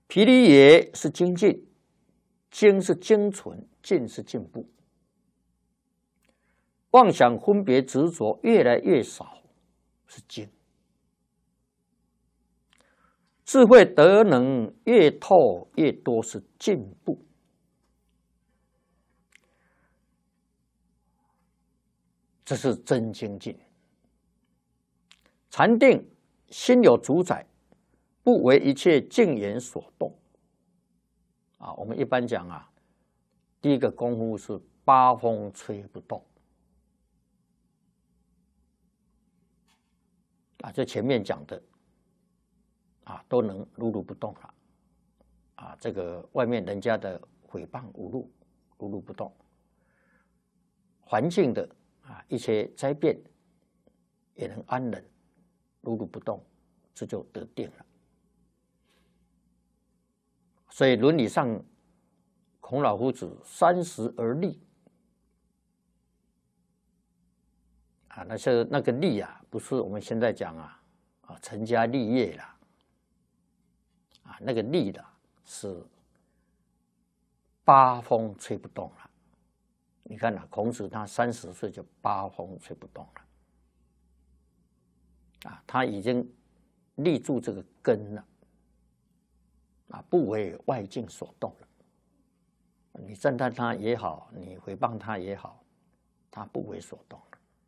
毗梨耶是精进，精是精纯，进是进步。妄想分别执着越来越少，是精。智慧德能越透越多，是进步。这是真精进。禅定心有主宰，不为一切境缘所动。我们一般讲第一个功夫是八风吹不动。就前面讲的都能如如不动了。这个外面人家的诽谤侮辱，如如不动。环境的一些灾变也能安忍，如如不动，这就得定了。所以伦理上，孔老夫子30而立。那个立不是我们现在讲成家立业啦。那个立的是八风吹不动了。你看孔子他30岁就八风吹不动了。他已经立住这个根了。不为外境所动了。你赞叹他也好，你诽谤他也好，他不为所动了。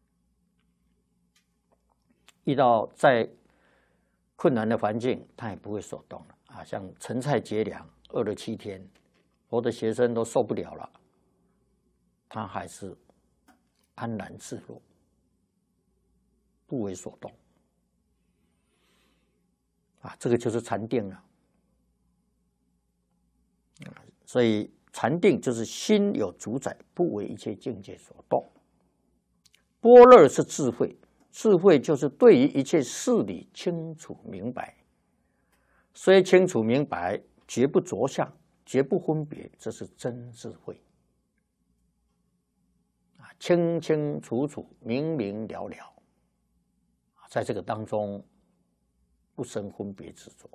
遇到再困难的环境，他也不会所动了。像陈蔡结梁饿了7天，我的学生都受不了了，他还是安然自若，不为所动。这个就是禅定了。所以禅定就是心有主宰，不为一切境界所动。般若是智慧，智慧就是对于一切事理清楚明白。虽清楚明白，绝不着相，绝不分别，这是真智慧。清清楚楚，明明了了，在这个当中不生分别执着。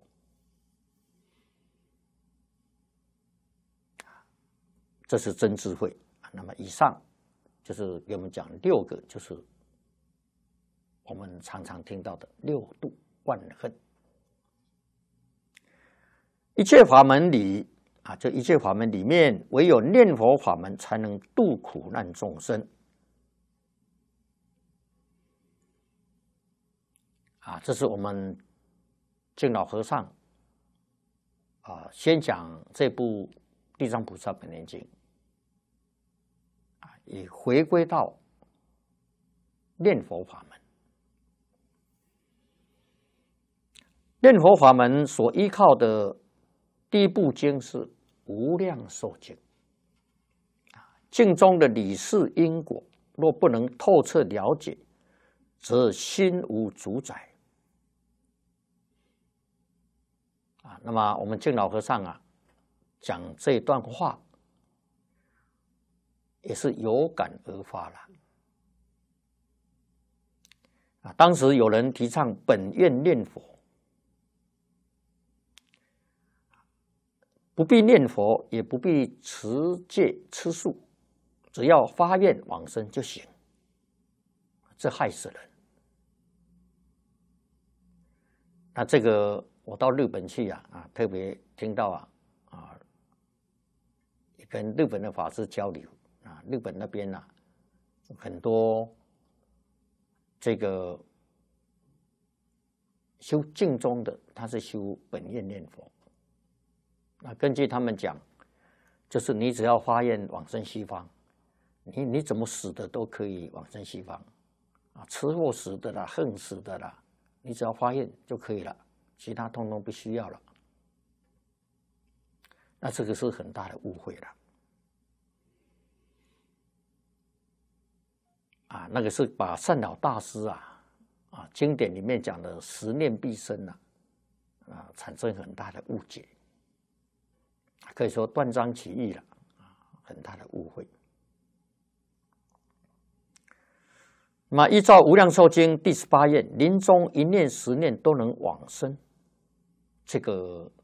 这是真智慧。那么以上就是给我们讲6个，就是我们常常听到的6度万恨。一切法门里这一切法门里面，唯有念佛法门才能度苦难众生。这是我们净老和尚先讲这部《地藏菩萨本愿经》，以回归到念佛法门。念佛法门所依靠的第一部经是《无量寿经》。经中的理事因果，若不能透彻了解，则心无主宰。那么我们净老和尚讲这一段话，也是有感而发了。当时有人提倡本愿念佛，不必念佛，也不必持戒吃素，只要发愿往生就行。这害死人。那这个我到日本去特别听到跟日本的法师交流日本那边很多这个修净宗的，他是修本愿念佛。根据他们讲，就是你只要发愿往生西方，你怎么死的都可以往生西方吃货死的啦，横死的啦，你只要发愿就可以了，其他通通不需要了。那这个是很大的误会了。那个是把善导大师经典里面讲的十念必生产生很大的误解，可以说断章取义了很大的误会。那么依照《无量寿经》第18愿，临终1念10念都能往生，这个